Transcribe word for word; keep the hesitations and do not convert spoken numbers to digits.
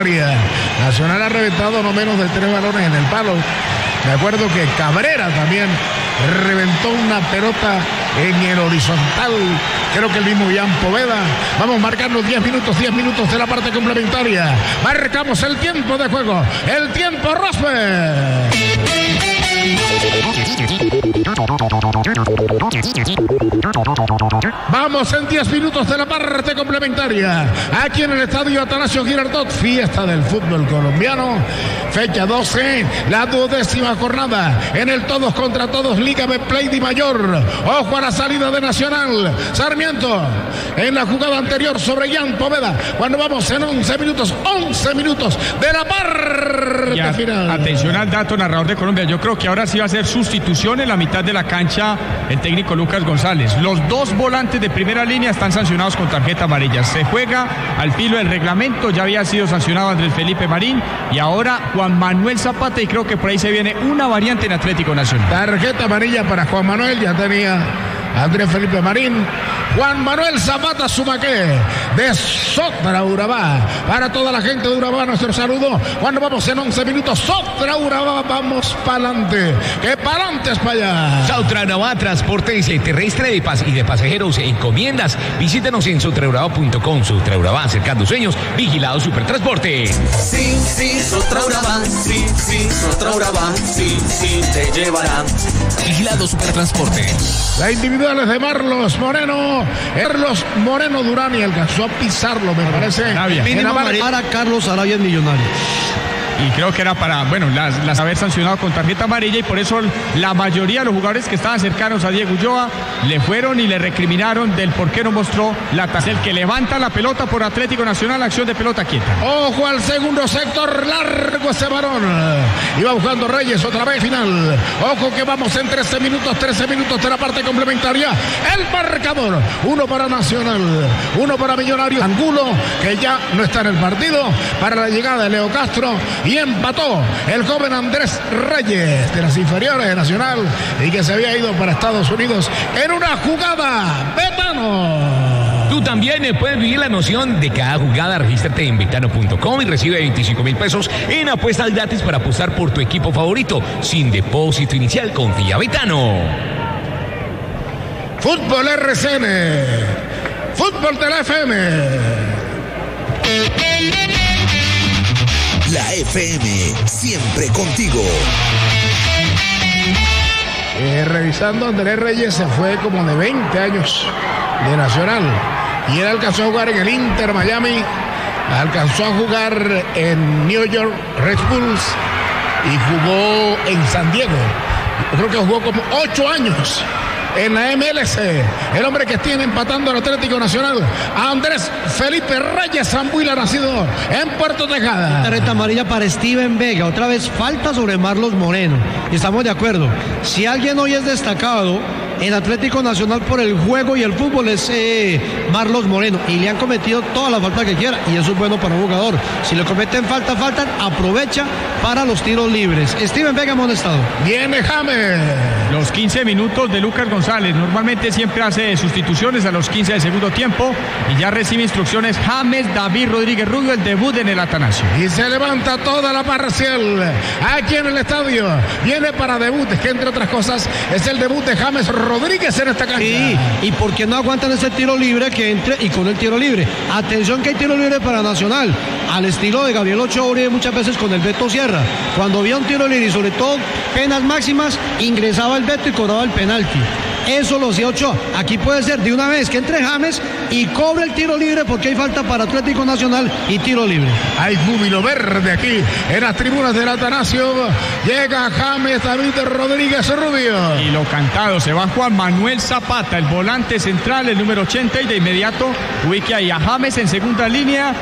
Nacional ha reventado no menos de tres balones en el palo. Me acuerdo que Cabrera también reventó una pelota en el horizontal. Creo que el mismo Ian Poveda. Vamos a marcar los diez minutos, diez minutos de la parte complementaria. Marcamos el tiempo de juego. El tiempo Rosberg. Vamos en diez minutos de la parte complementaria. Aquí en el estadio Atanasio Girardot, fiesta del fútbol colombiano. Fecha doce, la duodécima jornada en el todos contra todos Liga Betplay Di Mayor. Ojo a la salida de Nacional. Sarmiento en la jugada anterior sobre Ian Poveda. Cuando vamos en once minutos, once minutos de la parte a, final. Atención al dato, narrador de Colombia. Yo creo que ahora sí va a ser sustitución en la mitad de la cancha el técnico Lucas González. Los dos volantes de primera línea están sancionados con tarjeta amarilla. Se juega al filo del reglamento. Ya había sido sancionado Andrés Felipe Marín y ahora Juan Manuel Zapata, y creo que por ahí se viene una variante en Atlético Nacional. Tarjeta amarilla para Juan Manuel, ya tenía Andrés Felipe Marín. Juan Manuel Zapata Sumaque de Sotra Urabá. Para toda la gente de Urabá, nuestro saludo. Cuando vamos en once minutos, Sotra Urabá, vamos para adelante. Que para adelante es para allá. Sotra Urabá, transporte terrestre de pas y de pasajeros e encomiendas. Visítenos en sotra urabá punto com. Sotra Urabá, acercando sueños, vigilado Supertransporte. Sí, sí, Sotra Urabá, sí, sí, Sotra Urabá, sí, sí, te llevarán. Vigilado Supertransporte. La individual es de Marlos Moreno. Carlos Moreno Durán, y alcanzó a pisarlo, me parece. Mínimo para Carlos Arabia en Millonarios. Y creo que era para, bueno, las, las haber sancionado con tarjeta amarilla, y por eso la mayoría de los jugadores que estaban cercanos a Diego Ulloa le fueron y le recriminaron del por qué no mostró la tasa. El que levanta la pelota por Atlético Nacional, acción de pelota quieta. Ojo al segundo sector, largo ese varón. Iba buscando Reyes, otra vez final. Ojo que vamos en trece minutos, trece minutos de la parte complementaria. El marcador, uno para Nacional, uno para Millonarios. Angulo, que ya no está en el partido, para la llegada de Leo Castro. Y empató el joven Andrés Reyes de las inferiores de Nacional y que se había ido para Estados Unidos en una jugada. Betano. Tú también puedes vivir la emoción de cada jugada. Regístrate en betano punto com y recibe veinticinco mil pesos en apuestas gratis para apostar por tu equipo favorito. Sin depósito inicial, confía Betano. Fútbol R C N. Fútbol de la F M. La F M, siempre contigo. Eh, revisando, Andrés Reyes se fue como de veinte años de Nacional. Y él alcanzó a jugar en el Inter Miami, alcanzó a jugar en New York Red Bulls y jugó en San Diego. Yo creo que jugó como ocho años en la M L C. El hombre que tiene empatando al Atlético Nacional, Andrés Felipe Reyes Zambuila, nacido en Puerto Tejada. Tarjeta amarilla para Steven Vega. Otra vez falta sobre Marlos Moreno. Y estamos de acuerdo. Si alguien hoy es destacado en Atlético Nacional por el juego y el fútbol, es eh, Marlos Moreno. Y le han cometido toda la falta que quiera. Y eso es bueno para un jugador. Si le cometen falta, faltan, aprovecha para los tiros libres. Steven Vega amonestado. Viene James. Los quince minutos de Lucas González. Normalmente siempre hace sustituciones a los quince del segundo tiempo. Y ya recibe instrucciones James David Rodríguez Rubio, el debut en el Atanasio. Y se levanta toda la parcial aquí en el estadio. Viene para debut, que entre otras cosas es el debut de James Rodríguez en esta cancha. Sí, y por qué no aguantan ese tiro libre que entre, y con el tiro libre. Atención que hay tiro libre para Nacional, al estilo de Gabriel Ochoa Uribe, muchas veces con el Beto Sierra. Cuando había un tiro libre y sobre todo penas máximas, ingresaba el Beto y cobraba el penalti. Eso lo hacía Ochoa. Aquí puede ser de una vez que entre James y cobre el tiro libre, porque hay falta para Atlético Nacional y tiro libre. Hay júbilo verde aquí en las tribunas del Atanasio. Llega James David Rodríguez Rubio. Y lo cantado, se va Juan Manuel Zapata, el volante central, el número ochenta, y de inmediato ubica ahí a James en segunda línea.